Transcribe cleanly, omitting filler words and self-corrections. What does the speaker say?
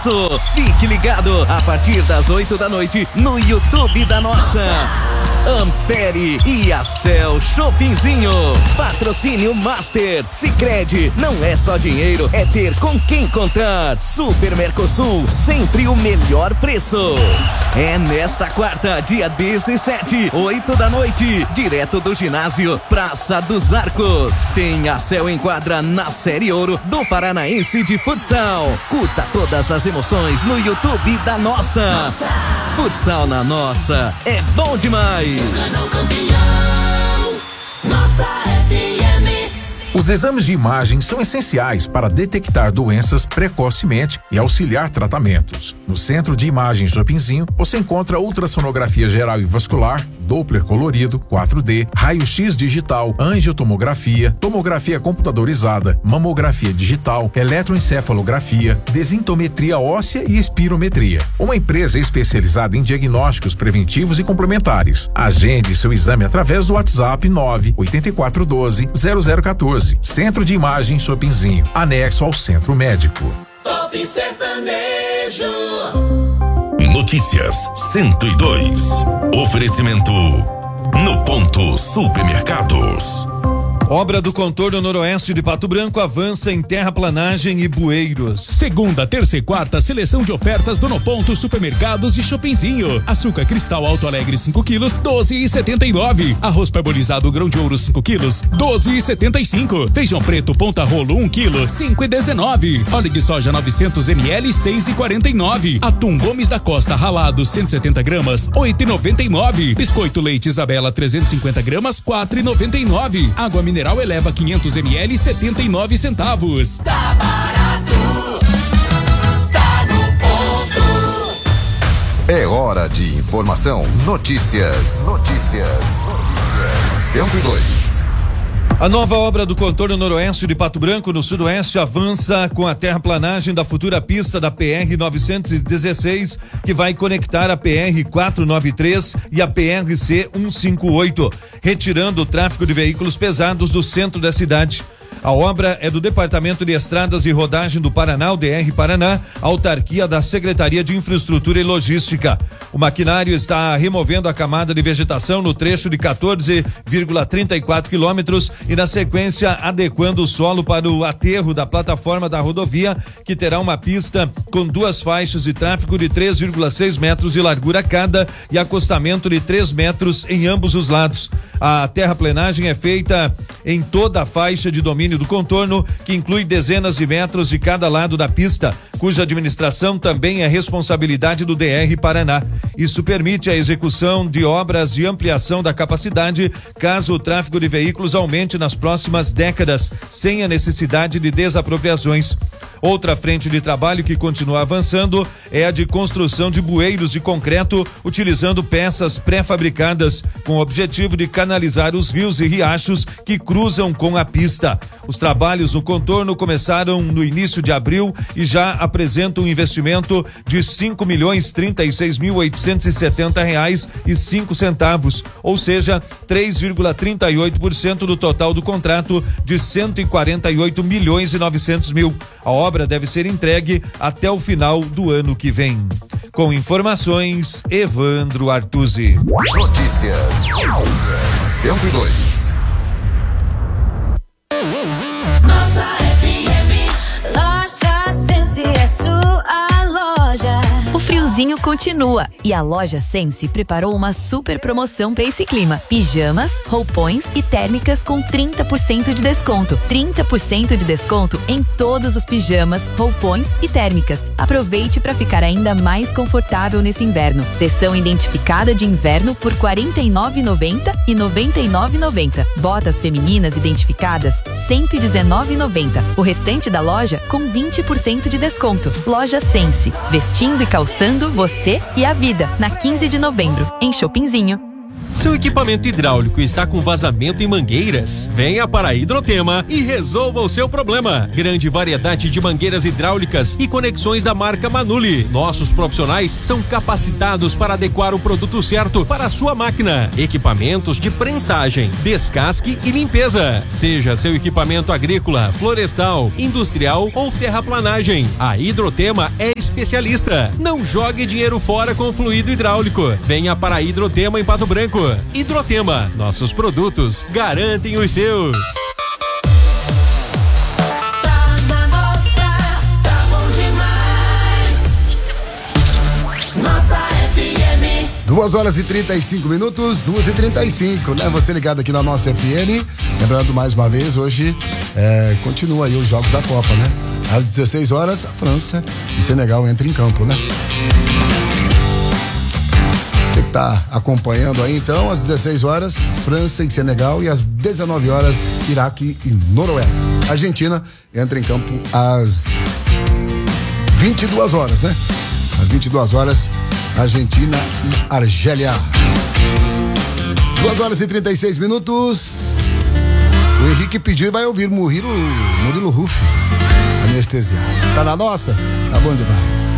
preço. Fique ligado a partir das 8 da noite no YouTube da Nossa. Ampere e a Cell Shoppingzinho. Patrocínio Master. Sicredi, não é só dinheiro, é ter com quem contar. Super Mercosul, sempre o melhor preço. É nesta quarta, dia 17, 8 da noite, direto do ginásio Praça dos Arcos. Tem a Cell em quadra na Série Ouro do Paranaense de Futsal. Curta todas as emoções no YouTube da Nossa. Futsal na Nossa é bom demais. Canal Campeão, Nossa FM. Os exames de imagem são essenciais para detectar doenças precocemente e auxiliar tratamentos. No Centro de Imagem Shoppingzinho, você encontra ultrassonografia geral e vascular, Doppler colorido, 4D, raio-x digital, angiotomografia, tomografia computadorizada, mamografia digital, eletroencefalografia, desintometria óssea e espirometria. Uma empresa especializada em diagnósticos preventivos e complementares. Agende seu exame através do WhatsApp 98412-0014. Centro de Imagem Shoppingzinho, anexo ao Centro Médico. Top Sertanejo. Notícias 102. Oferecimento No Ponto Supermercados. Obra do contorno noroeste de Pato Branco avança em terraplanagem e bueiros. Segunda, terça e quarta, seleção de ofertas do No Ponto Supermercados e Shoppingzinho. Açúcar cristal Alto Alegre 5 quilos, 12,79. Arroz parbolizado grão de ouro 5 quilos, 12,75. Feijão preto ponta rolo 1 quilo, 5,19. Óleo de soja 900 ml, 6,49. Atum Gomes da Costa ralado 170 gramas, 8,99. Biscoito Leite Isabela 350 gramas, 4,99. Água mineral eleva 500 ml, 79 centavos. Tá barato, tá no ponto. É hora de informação. Notícias. 102. A nova obra do contorno noroeste de Pato Branco, no sudoeste, avança com a terraplanagem da futura pista da PR 916, que vai conectar a PR 493 e a PRC 158, retirando o tráfego de veículos pesados do centro da cidade. A obra é do Departamento de Estradas e Rodagem do Paraná, o DR Paraná, autarquia da Secretaria de Infraestrutura e Logística. O maquinário está removendo a camada de vegetação no trecho de 14,34 quilômetros e, na sequência, adequando o solo para o aterro da plataforma da rodovia, que terá uma pista com 2 faixas de tráfego de 3,6 metros de largura cada e acostamento de 3 metros em ambos os lados. A terraplenagem é feita em toda a faixa de domínio do contorno, que inclui dezenas de metros de cada lado da pista, cuja administração também é responsabilidade do DR Paraná. Isso permite a execução de obras de ampliação da capacidade, caso o tráfego de veículos aumente nas próximas décadas, sem a necessidade de desapropriações. Outra frente de trabalho que continua avançando é a de construção de bueiros de concreto, utilizando peças pré-fabricadas, com o objetivo de canalizar os rios e riachos que cruzam com a pista. Os trabalhos no contorno começaram no início de abril e já apresentam um investimento de R$5.036.870,05, ou seja, 3,38% do total do contrato de 148.900.000. A obra deve ser entregue até o final do ano que vem. Com informações, Evandro Artuzzi. Notícias 102. Nossa FM. Loja Sense é sua loja. O friozinho continua e a Loja Sense preparou uma super promoção para esse clima. Pijamas, roupões e térmicas com 30% de desconto. 30% de desconto em todos os pijamas, roupões e térmicas. Aproveite para ficar ainda mais confortável nesse inverno. Seção identificada de inverno por R$ 49,90 e R$ 99,90. Botas femininas identificadas R$ 119,90. O restante da loja com 20% de desconto. Loja Sense, vestindo e calçando você e a vida, na 15 de novembro, em Shoppingzinho. Seu equipamento hidráulico está com vazamento em mangueiras? Venha para a Hidrotema e resolva o seu problema. Grande variedade de mangueiras hidráulicas e conexões da marca Manuli. Nossos profissionais são capacitados para adequar o produto certo para a sua máquina. Equipamentos de prensagem, descasque e limpeza. Seja seu equipamento agrícola, florestal, industrial ou terraplanagem, a Hidrotema é especialista. Não jogue dinheiro fora com fluido hidráulico. Venha para a Hidrotema em Pato Branco. Hidrotema, nossos produtos garantem os seus. Tá na nossa, tá bom demais. Nossa FM. 2h35, 2h35, né? Você ligado aqui na nossa FM. Lembrando mais uma vez, hoje continua aí os jogos da Copa, né? Às 16 horas, a França e Senegal entram em campo, né? Você que tá acompanhando aí, então, às 16 horas, França e Senegal, e às 19 horas, Iraque e Noruega. A Argentina entra em campo às 22 horas, né? Às 22 horas, Argentina e Argélia. 2h36. O Henrique pediu e vai ouvir Murilo Ruff, anestesiado. Tá na nossa? Tá bom demais.